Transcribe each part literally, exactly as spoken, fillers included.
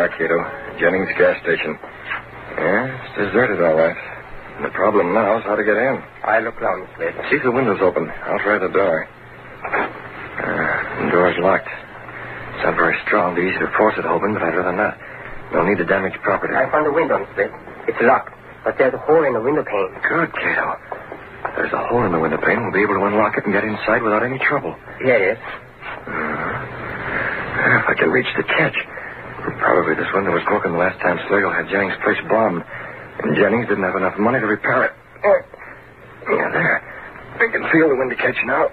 are, Cato. Jennings gas station. Yeah, it's deserted, all right. The problem now is how to get in. I look round, Slade. See if the window's open. I'll try the door. Uh, the door's locked. It's not very strong. It'd be easy to force it open, but I'd rather not. Don't need to damage property. I found the window, Slade. It's locked, but there's a hole in the window pane. Good, Cato. There's a hole in the window pane. We'll be able to unlock it and get inside without any trouble. Here it is. Uh, if I can reach the catch. Probably this window was broken the last time Slagle had Jennings' place bombed. And Jennings didn't have enough money to repair it. Oh. Yeah, there. I can feel the window catch now.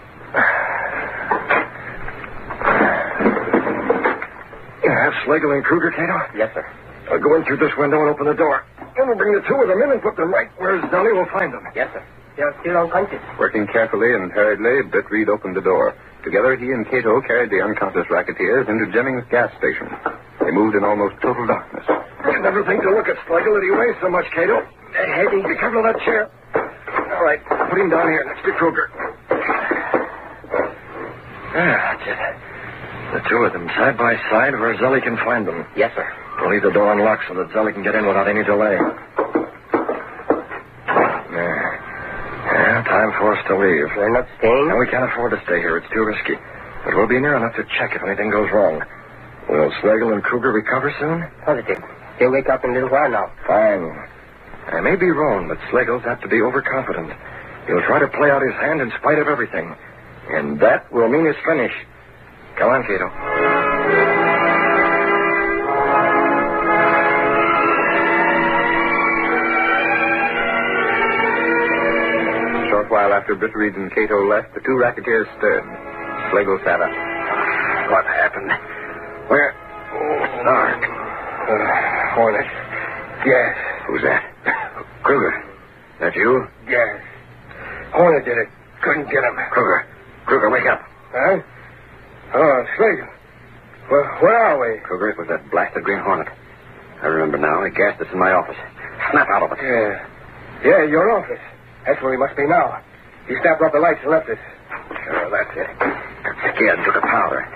You have Slagle and Kruger, Cato? Yes, sir. I'll go in through this window and open the door. Then we'll bring the two of them in and put them right where Zelly will find them. Yes, sir. They're still unconscious. Working carefully and hurriedly, Britt Reed opened the door. Together, he and Cato carried the unconscious racketeers into Jennings' gas station. They moved in almost total darkness. I never think to look at Slagle that he weighs so much, Cato. Hey, be careful of that chair. All right, put him down here next to Kruger. Yeah, that's it. The two of them side by side where Zelly can find them. Yes, sir. We'll leave the door unlocked so that Zelly can get in without any delay. There. Yeah, time for us to leave. We're not staying? No, we can't afford to stay here. It's too risky. But we'll be near enough to check if anything goes wrong. Will Slagle and Kruger recover soon? Positive. They'll wake up in a little while now. Fine. I may be wrong, but Slagle's apt to be overconfident. He'll try to play out his hand in spite of everything. And that will mean his finish. Come on, Cato. A short while after Britt Reed and Cato left, the two racketeers stirred. Slagle sat up. What happened? Where? Oh, it's dark. Uh, Hornet. Yes. Who's that? Kruger. That you? Yes. Hornet did it. Couldn't get him. Kruger. Kruger, wake up. Huh? Oh, Slagle. Well, where are we? Kruger, it was that blasted Green Hornet. I remember now. He gassed us in my office. Snap out of it. Yeah. Yeah, your office. That's where we must be now. He snapped off the lights and left us. Sure, that's it. Got scared and took a powder.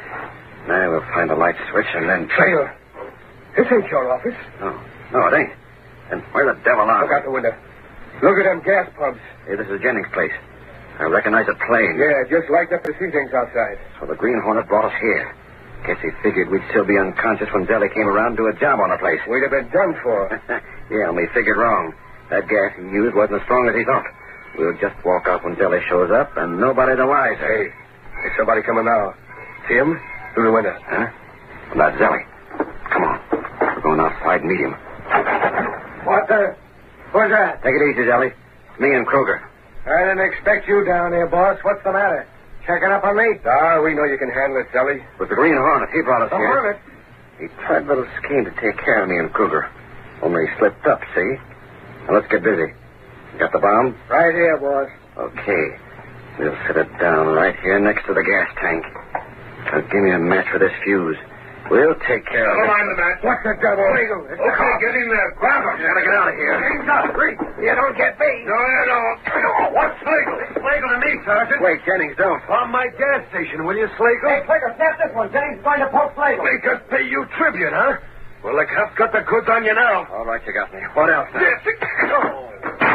Now we'll find the light switch and then... Slagle. This ain't your office. No. No, it ain't. Then where the devil are Look out the window. Look at them gas pumps. Hey, this is Jennings' place. I recognize a plane. Yeah, just lights up the ceilings outside. So the Green Hornet brought us here. Guess he figured we'd still be unconscious when Zelly came around to do a job on the place. We'd have been done for. Yeah, only figured wrong. That gas he used wasn't as strong as he thought. We'll just walk out when Zelly shows up, and nobody the wiser. Hey, there's somebody coming now. See him? Through the window. Huh? Well, that's Zelly. Come on. We're going outside and meet him. What the? Who's that? Take it easy, Zelly. It's me and Kruger. I didn't expect you down here, boss. What's the matter? Checking up on me? Ah, we know you can handle it, Zelly. With the Green Hornet, he brought us The here. Hornet? He tried a little scheme to take care of me and Kruger. Only he slipped up, see? Now let's get busy. Got the bomb? Right here, boss. Okay. We'll set it down right here next to the gas tank. Now give me a match for this fuse. We'll take care of it. Don't mind the match. What's the devil? Slagle. Okay, get in there. Grab him. Gotta get out of here. Hands up. You don't get me. No, you don't. What's Slagle? It's Slagle to me, Sergeant. Wait, Jennings, don't. On my gas station, will you, Slagle? Hey, Slagle, snap this one. Jennings is going to poke Slagle. They just pay you tribute, huh? Well, the cops got the goods on you now. All right, you got me. What else now? Yes. Oh.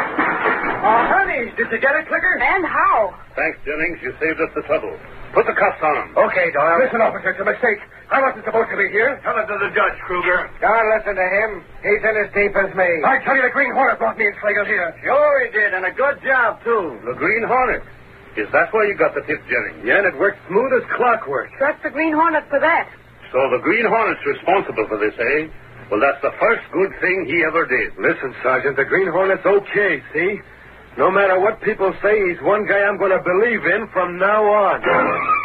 Oh, honey, did you get it, Clicker? And how? Thanks, Jennings. You saved us the trouble. Put the cuffs on him. Okay, Doyle. Listen, officer, it's a mistake. I wasn't supposed to be here. Tell it to the judge, Kruger. Don't listen to him. He's in as deep as me. I tell you, the Green Hornet brought me and Slagle here. Sure he did, and a good job, too. The Green Hornet. Is that where you got the tip, Jennings? Yeah, and it worked smooth as clockwork. Trust the Green Hornet for that. So the Green Hornet's responsible for this, eh? Well, that's the first good thing he ever did. Listen, Sergeant, the Green Hornet's okay, see? No matter what people say, he's one guy I'm going to believe in from now on.